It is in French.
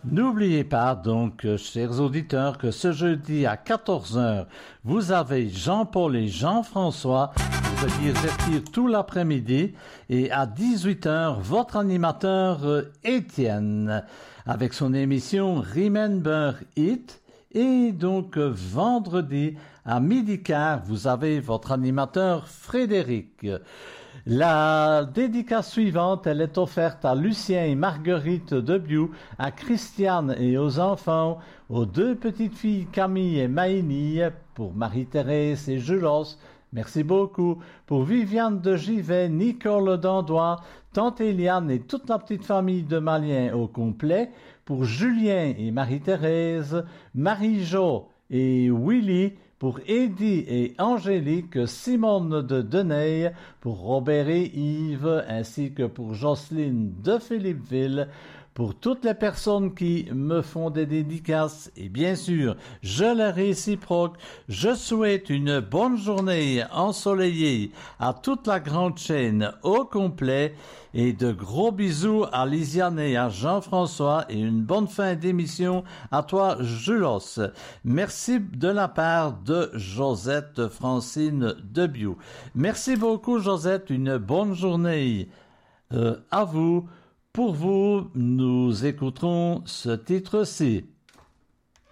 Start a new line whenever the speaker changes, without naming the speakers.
N'oubliez pas donc, chers auditeurs, que ce jeudi à 14 heures, vous avez Jean-Paul et Jean-François pour se divertir tout l'après-midi et à 18 heures, votre animateur Étienne avec son émission Remember It. Et donc vendredi à 12h15, vous avez votre animateur Frédéric. La dédicace suivante, elle est offerte à Lucien et Marguerite Debiou, à Christiane et aux enfants, aux deux petites filles Camille et Maïnie, pour Marie-Thérèse et Julos. Merci beaucoup. Pour Viviane de Givet, Nicole d'Andois, Tante Eliane et toute la petite famille de Malien au complet. Pour Julien et Marie-Thérèse, Marie-Jo et Willy. Pour Eddie et Angélique, Simone de Deney, pour Robert et Yves, ainsi que pour Jocelyne de Philippeville, pour toutes les personnes qui me font des dédicaces, et bien sûr, je les réciproque, je souhaite une bonne journée ensoleillée à toute la grande chaîne au complet, et de gros bisous à Lisiane et à Jean-François, et une bonne fin d'émission à toi, Julos. Merci de la part de Josette Francine Debiou. Merci beaucoup, Josette, une bonne journée à vous. Pour vous, nous écouterons ce titre-ci.